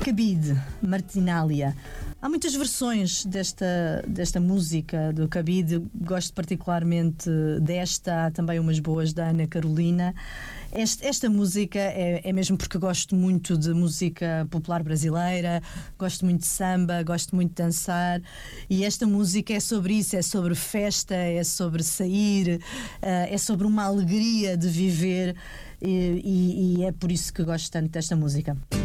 Cabide, Martinália. Há muitas versões desta música do Cabide. Gosto particularmente desta. Há também umas boas da Ana Carolina. Esta música é mesmo porque gosto muito de música popular brasileira, gosto muito de samba, gosto muito de dançar, e esta música é sobre isso, é sobre festa, é sobre sair, é sobre uma alegria de viver, e é por isso que gosto tanto desta música.